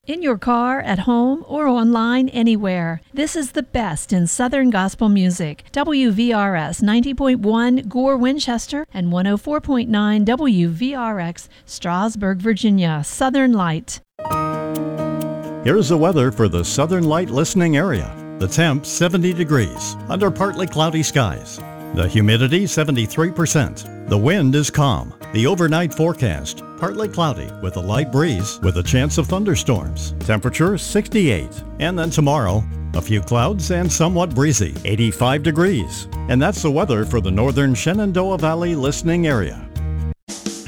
In your car, at home, or online, anywhere. This is the best in Southern Gospel music. WVRS 90.1 Gore, Winchester, and 104.9 WVRX, Strasburg, Virginia. Southern Light. Here's the weather for the Southern Light listening area. The temp 70 degrees, under partly cloudy skies. The humidity 73%. The wind is calm. The overnight forecast, partly cloudy with a light breeze with a chance of thunderstorms. Temperature 68. And then tomorrow, a few clouds and somewhat breezy, 85 degrees. And that's the weather for the northern Shenandoah Valley listening area.